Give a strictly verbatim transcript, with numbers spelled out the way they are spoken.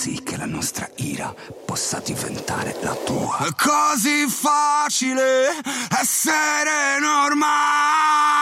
sì che la nostra ira possa diventare la tua. È così facile essere normale.